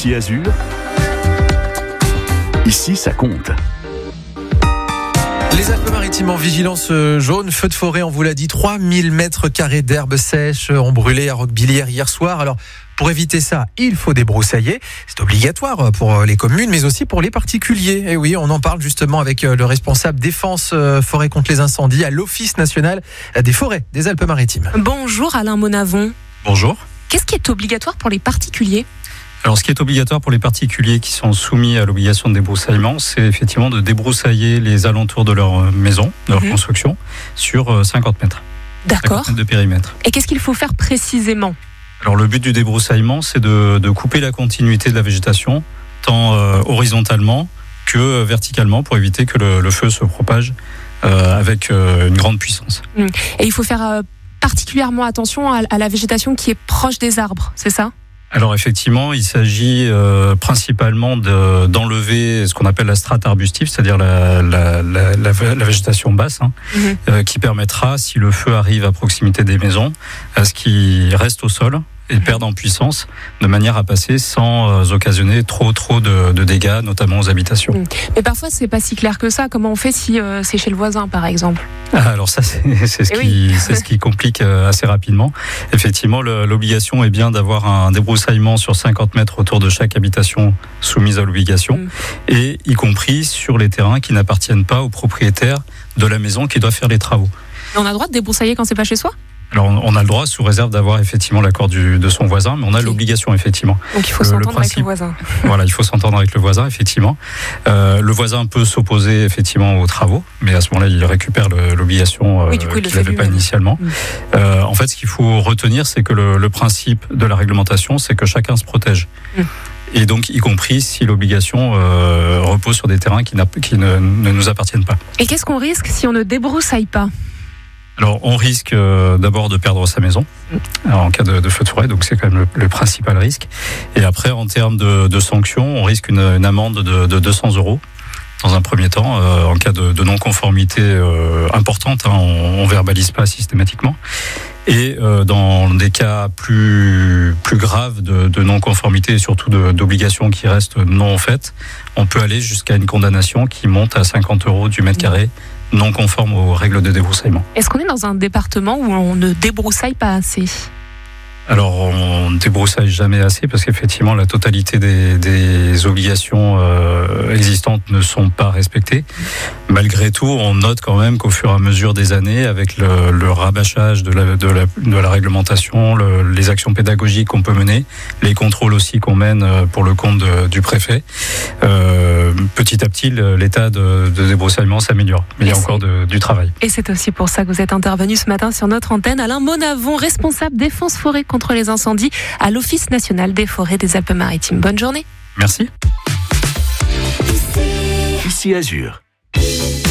Ici Azur, ici ça compte. Les Alpes-Maritimes en vigilance jaune, feu de forêt, on vous l'a dit, 3000 mètres carrés d'herbes sèches ont brûlé à Roquebillière hier soir. Alors, pour éviter ça, il faut débroussailler. C'est obligatoire pour les communes, mais aussi pour les particuliers. Et oui, on en parle justement avec le responsable défense forêt contre les incendies à l'Office national des forêts des Alpes-Maritimes. Bonjour Alain Monavon. Bonjour. Qu'est-ce qui est obligatoire pour les particuliers ? Alors, ce qui est obligatoire pour les particuliers qui sont soumis à l'obligation de débroussaillement, c'est effectivement de débroussailler les alentours de leur maison, de leur construction, sur 50 mètres. D'accord. 50 mètres de périmètre. Et qu'est-ce qu'il faut faire précisément ? Alors, le but du débroussaillement, c'est de couper la continuité de la végétation, tant horizontalement que verticalement, pour éviter que le feu se propage avec une grande puissance. Et il faut faire particulièrement attention à la végétation qui est proche des arbres, c'est ça ? Alors effectivement, il s'agit principalement d'enlever ce qu'on appelle la strate arbustive, c'est-à-dire la végétation basse, qui permettra, si le feu arrive à proximité des maisons, à ce qu'il reste au sol et perde en puissance, de manière à passer sans occasionner trop de dégâts, notamment aux habitations. Mais parfois, c'est pas si clair que ça. Comment on fait si c'est chez le voisin, par exemple ? Alors ça, c'est ce qui complique assez rapidement. Effectivement, l'obligation est bien d'avoir un débroussaillement sur 50 mètres autour de chaque habitation soumise à l'obligation, et y compris sur les terrains qui n'appartiennent pas aux propriétaires de la maison qui doit faire les travaux. Et on a le droit de débroussailler quand c'est pas chez soi ? Alors, on a le droit, sous réserve d'avoir effectivement l'accord de son voisin, mais on a l'obligation, effectivement. Donc, il faut s'entendre avec le voisin. Voilà, il faut s'entendre avec le voisin, effectivement. Le voisin peut s'opposer, effectivement, aux travaux, mais à ce moment-là, il récupère l'obligation qu'il n'avait pas initialement. En fait, ce qu'il faut retenir, c'est que le principe de la réglementation, c'est que chacun se protège. Et donc, y compris si l'obligation repose sur des terrains qui ne nous appartiennent pas. Et qu'est-ce qu'on risque si on ne débroussaille pas ? Alors, on risque d'abord de perdre sa maison en cas de feu de forêt, donc c'est quand même le principal risque. Et après, en termes de sanctions, on risque une amende de 200 € dans un premier temps, en cas de non-conformité importante. On verbalise pas systématiquement. Et dans des cas plus graves de non-conformité et surtout d'obligations qui restent non faites, on peut aller jusqu'à une condamnation qui monte à 50 € du mètre carré, non conforme aux règles de débroussaillement. Est-ce qu'on est dans un département où on ne débroussaille pas assez ? Alors, on ne débroussaille jamais assez parce qu'effectivement, la totalité des obligations existantes ne sont pas respectées. Malgré tout, on note quand même qu'au fur et à mesure des années, avec le rabâchage de la réglementation, les actions pédagogiques qu'on peut mener, les contrôles aussi qu'on mène pour le compte du préfet, petit à petit, l'état de débroussaillement s'améliore. Mais il y a encore du travail. Et c'est aussi pour ça que vous êtes intervenu ce matin sur notre antenne. Alain Monavon, responsable défense forêt contre les incendies à l'Office national des forêts des Alpes-Maritimes. Bonne journée. Merci. Ici Azur.